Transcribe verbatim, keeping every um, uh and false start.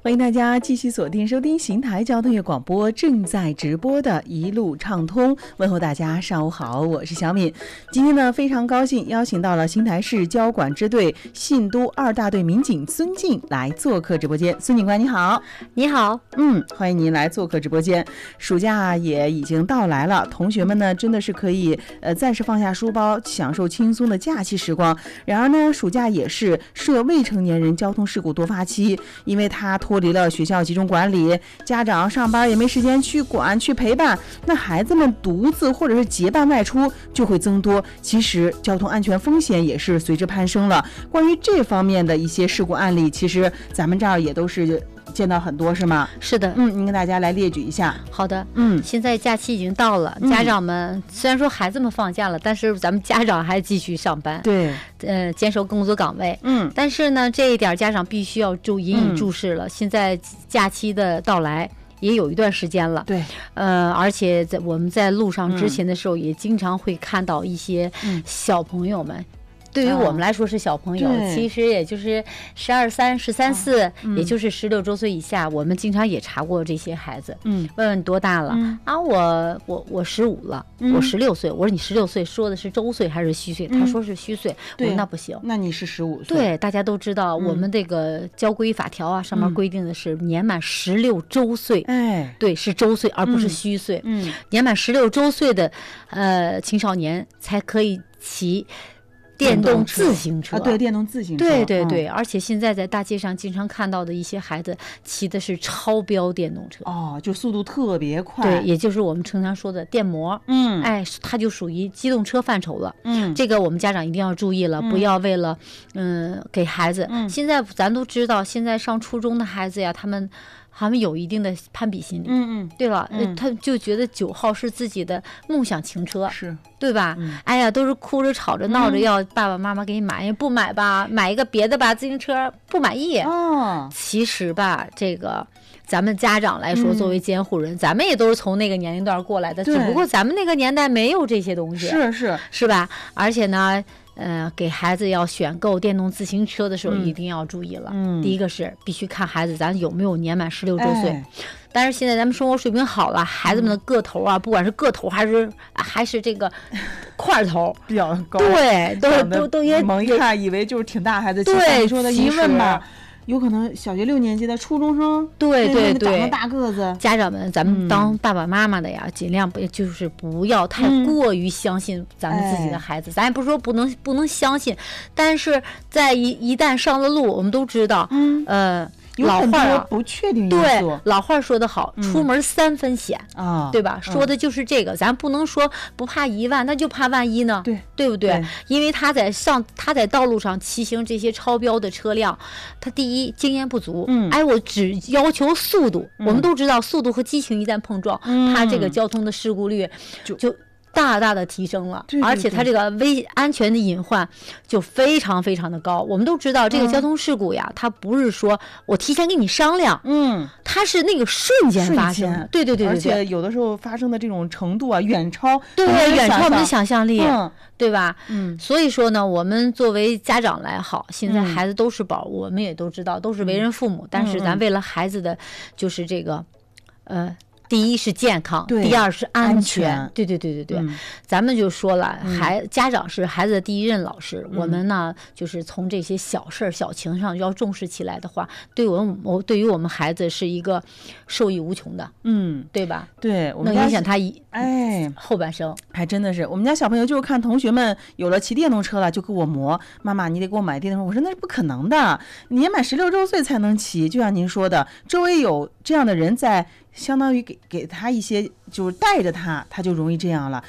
欢迎大家继续锁定收听邢台交通业广播正在直播的一路畅通，问候大家上午好，我是小敏。今天呢非常高兴邀请到了邢台市交管支队信都二大队民警孙静来做客直播间。孙警官你好。 你好。 嗯，欢迎您来做客直播间。暑假也已经到来了，同学们呢真的是可以呃暂时放下书包，享受轻松的假期时光。然而呢，暑假也是涉未成年人交通事故多发期，因为它脱离了学校集中管理，家长上班也没时间去管去陪伴，那孩子们独自或者是结伴外出就会增多，其实交通安全风险也是随之攀升了。关于这方面的一些事故案例，其实咱们这儿也都是见到很多，是吗？ 是的。 嗯，您跟大家来列举一下。 好的。 嗯， 现在假期已经到了，家长们、嗯、虽然说孩子们放假了，但是咱们家长还继续上班， 对， 呃，坚守工作岗位。 嗯， 但是呢，这一点家长必须要注隐隐注视了、嗯。现在假期的到来也有一段时间了， 对， 呃，而且在我们在路上之前的时候，也经常会看到一些小朋友们。嗯，对于我们来说是小朋友、哦、其实也就是十二三、十三四、哦嗯，也就是十六周岁以下。我们经常也查过这些孩子，嗯，问问多大了？嗯、啊，我我我十五了，嗯、我十六岁。我说你十六岁，说的是周岁还是虚岁？嗯、他说是虚岁。我说那不行， 那你是十五岁。 对，大家都知道，我们这个交规法条啊，上面规定的是年满十六周岁，哎、嗯，对，是周岁而不是虚岁。嗯，年满十六周岁的呃青少年才可以骑电动自行车。 啊，对，电动自行车， 对对对、嗯，而且现在在大街上经常看到的一些孩子骑的是超标电动车， 哦，就速度特别快， 对，也就是我们常常说的电摩，嗯，哎，它就属于机动车范畴了，嗯，这个我们家长一定要注意了，嗯、不要为了嗯给孩子、嗯，现在咱都知道，现在上初中的孩子呀，他们。他们有一定的攀比心理，嗯嗯，对了、嗯，他就觉得九号是自己的梦想情车， 是， 对吧？嗯、哎呀，都是哭着吵着闹着要爸爸妈妈给你买，不买吧，买一个别的吧，自行车不满意。哦，其实吧，这个咱们家长来说，作为监护人、嗯，咱们也都是从那个年龄段过来的，只不过咱们那个年代没有这些东西， 是是是吧？而且呢。呃，给孩子要选购电动自行车的时候，一定要注意了。嗯，第一个是必须看孩子咱有没有年满十六周岁。哎，但是现在咱们生活水平好了，孩子们的个头啊，嗯、不管是个头还是还是这个块头比较高， 对，都都都也猛一看以为就是挺大孩子。 对， 你说的一问吧。有可能小学六年级的初中生， 对对对， 长个大个子。 家长们，咱们当爸爸妈妈的呀，嗯、尽量不就是不要太过于相信咱们自己的孩子。嗯、咱也不是说不能不能相信，但是在一一旦上了路，我们都知道，嗯呃。老话啊， 不确定因素。对，老话说得好，嗯、出门三分险啊，对吧？嗯、说的就是这个，咱不能说不怕一万，那就怕万一呢， 对， 对不对？ 对， 因为他在上，他在道路上骑行这些超标的车辆，他第一经验不足，嗯，哎，我只要求速度，嗯、我们都知道，速度和激情一旦碰撞，嗯、他这个交通的事故率就就。大大的提升了， 对对对， 而且它这个危安全的隐患就非常非常的高。我们都知道这个交通事故呀，嗯、它不是说我提前跟你商量，嗯，它是那个瞬间发生，对对对对， 而且有的时候发生的这种程度啊，远超对远超我们的想象力， 嗯、 对吧？嗯，所以说呢，我们作为家长来好，现在孩子都是宝，嗯、我们也都知道，都是为人父母，嗯、但是咱为了孩子的，就是这个，呃。第一是健康，第二是安全。安全对对对对对、嗯，咱们就说了，孩、嗯、家长是孩子的第一任老师、嗯。我们呢，就是从这些小事小情上要重视起来的话，对我们我对于我们孩子是一个受益无穷的，嗯，对吧？ 对，我们能影响他一哎后半生。 还真的是，我们家小朋友就是看同学们有了骑电动车了，就给我磨，妈妈你得给我买电动车。我说那是不可能的，年满十六周岁才能骑。就像您说的，周围有这样的人在。相当于给给他一些，就是带着他，他就容易这样了。